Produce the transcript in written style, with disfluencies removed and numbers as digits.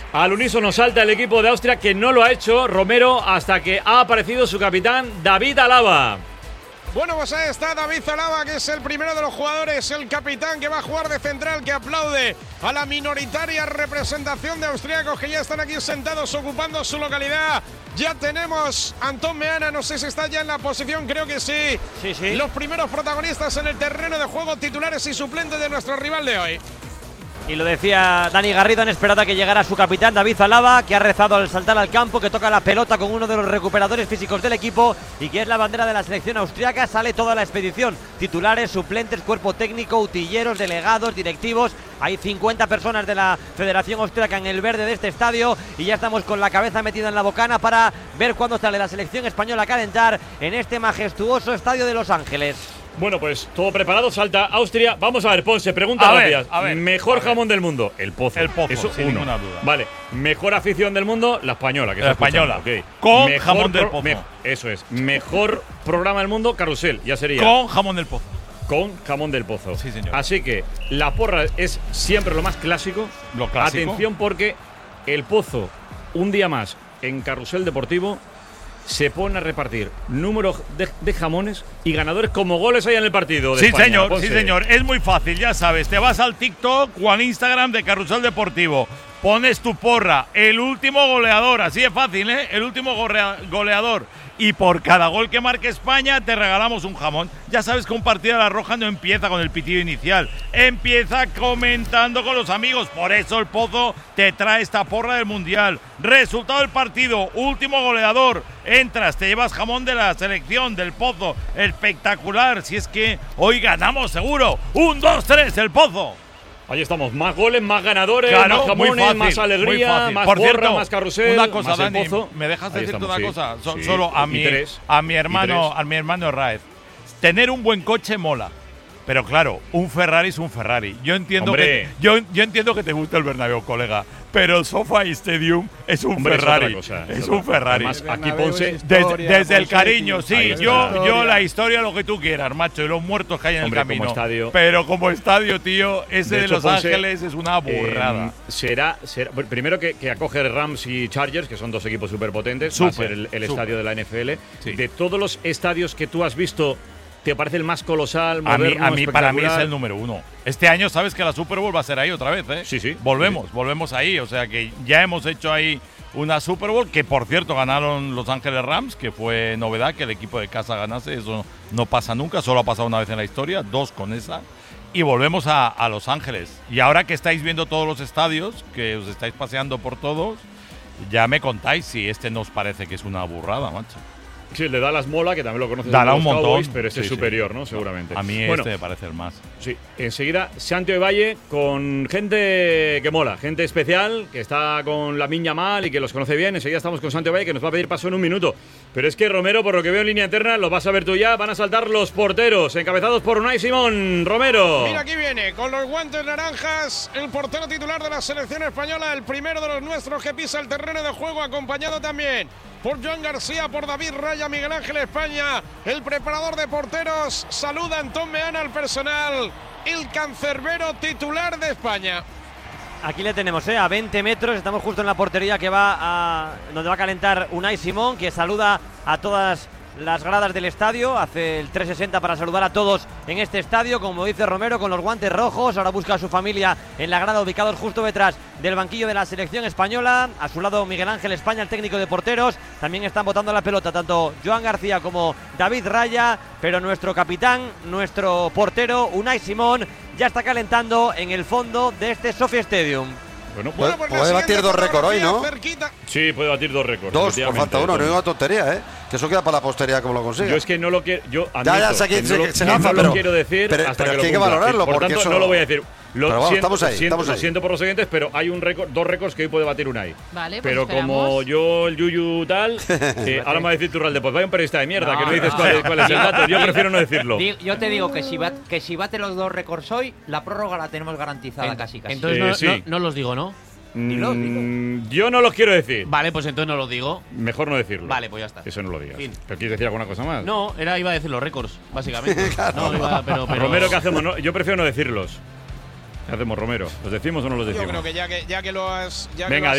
Al unísono salta el equipo de Austria, que no lo ha hecho Romero hasta que ha aparecido su capitán David Alaba. Bueno, pues ahí está David Alaba, que es el primero de los jugadores, el capitán que va a jugar de central, que aplaude a la minoritaria representación de austríacos que ya están aquí sentados ocupando su localidad. Ya tenemos a Antón Meana, no sé si está ya en la posición, creo que sí. Sí. Los primeros protagonistas en el terreno de juego, titulares y suplentes de nuestro rival de hoy. Y lo decía Dani Garrido, han esperado a que llegara su capitán David Alaba, que ha rezado al saltar al campo, que toca la pelota con uno de los recuperadores físicos del equipo y que es la bandera de la selección austriaca. Sale toda la expedición, titulares, suplentes, cuerpo técnico, utilleros, delegados, directivos. Hay 50 personas de la Federación Austriaca en el verde de este estadio y ya estamos con la cabeza metida en la bocana para ver cuándo sale la selección española a calentar en este majestuoso estadio de Los Ángeles. Bueno, pues todo preparado, salta Austria. Vamos a ver, Ponce, pregunta rápida. Mejor jamón del mundo, el Pozo. El Pozo, eso, sin ninguna duda. Vale, mejor afición del mundo, la española. Que la española, okay. Con jamón del Pozo. Eso es. Mejor programa del mundo, Carrusel, ya sería. Con jamón del Pozo. Con jamón del Pozo. Sí, señor. Así que la porra es siempre lo más clásico. Lo clásico. Atención, porque el Pozo, un día más en Carrusel Deportivo, se pone a repartir números de jamones y ganadores como goles hay en el partido de España. Señor, Ponce. sí, señor. Es muy fácil, ya sabes. Te vas al TikTok o al Instagram de Carrusel Deportivo. Pones tu porra, el último goleador, así de fácil, ¿eh? El último goleador. Y por cada gol que marque España te regalamos un jamón. Ya sabes que un partido de la Roja no empieza con el pitido inicial, empieza comentando con los amigos. Por eso el Pozo te trae esta porra del Mundial. Resultado del partido, último goleador. Entras, te llevas jamón de la selección del Pozo. Espectacular, si es que hoy ganamos seguro. 1, 2, 3, el Pozo. Ahí estamos, más goles, más ganadores, claro, más jamones, fácil, más alegría, más por porra, cierto, más carrusel, una cosa, más Dani, Pozo. ¿me dejas Ahí decirte estamos, una sí, cosa? sí, Solo a mi hermano Raez. Tener un buen coche mola. Pero claro, un Ferrari es un Ferrari. Yo entiendo que yo entiendo que te gusta el Bernabéu, colega, pero el SoFi Stadium es un Ferrari. Es un Ferrari. Además, aquí Ponce desde el cariño, sí. Yo la historia lo que tú quieras, macho, y los muertos que hay en el camino. Como estadio, pero como estadio, tío, ese de Los Ángeles es una burrada. Será primero que acoge Rams y Chargers, que son dos equipos súper potentes. Va a ser el estadio de la NFL. Sí. De todos los estadios que tú has visto, ¿te parece el más colosal, moderno, para mí es el número 1. Este año sabes que la Super Bowl va a ser ahí otra vez, ¿eh? Sí. Volvemos ahí. O sea que ya hemos hecho ahí una Super Bowl que, por cierto, ganaron Los Ángeles Rams, que fue novedad que el equipo de casa ganase. Eso no pasa nunca, solo ha pasado una vez en la historia, 2 con esa. Y volvemos a Los Ángeles. Y ahora que estáis viendo todos los estadios, que os estáis paseando por todos, ya me contáis si este nos parece que es una burrada, macho. Sí, le da las mola, que también lo conoces. Dará un Cowboys, montón, pero este es superior, ¿no? Seguramente. A mí me parece el más. Sí, enseguida Santiago de Valle con gente que mola, gente especial, que está con la Miña Mal y que los conoce bien. Enseguida estamos con Santiago de Valle, que nos va a pedir paso en un minuto. Pero es que Romero, por lo que veo en línea interna, lo vas a ver tú ya, van a saltar los porteros, encabezados por Unai Simón. Romero. Mira, aquí viene, con los guantes naranjas, el portero titular de la selección española, el primero de los nuestros que pisa el terreno de juego, acompañado también por Joan García, por David Raya, Miguel Ángel España, el preparador de porteros. Saluda a Antón Meana al personal, el cancerbero titular de España. Aquí le tenemos, a 20 metros, estamos justo en la portería que donde va a calentar Unai Simón, que saluda a todas las gradas del estadio, hace el 360 para saludar a todos en este estadio, como dice Romero, con los guantes rojos. Ahora busca a su familia en la grada, ubicados justo detrás del banquillo de la selección española. A su lado Miguel Ángel España, el técnico de porteros. También están botando la pelota tanto Joan García como David Raya, pero nuestro capitán, nuestro portero Unai Simón, ya está calentando en el fondo de este SoFi Stadium. Bueno, pues puede batir 2 récords hoy, ¿no? Cerquita. Sí, puede batir 2 récords. 2, por falta 1, no es una tontería, ¿eh? Que eso queda para la posteridad como lo consiga. Yo es que no lo quiero. Yo ya sé que se lanza, no lo quiero decir hasta que lo hay que valorarlo. Por tanto, eso no lo voy a decir. Pero bueno, estamos ahí. Lo siento por los oyentes, pero hay un récord, 2 récords que hoy puede batir Unai. Vale, pues pero esperamos. como yo, el Yuyu tal, ahora me va a decir Turralde, pues vaya un periodista de mierda, que no dices cuál es el dato. Yo prefiero no decirlo. Yo te digo que si bate los 2 récords hoy, la prórroga la tenemos garantizada casi. Entonces no los digo, ¿no? Yo no los quiero decir. Vale, pues entonces no lo digo. Mejor no decirlo. Vale, pues ya está. Eso no lo digas. Fin. ¿Pero quieres decir alguna cosa más? No, iba a decir los récords, básicamente. Claro. No, pero Romero, ¿qué hacemos? No, yo prefiero no decirlos. ¿Qué hacemos, Romero? ¿Los decimos o no los decimos? Yo creo que ya que lo has. Venga,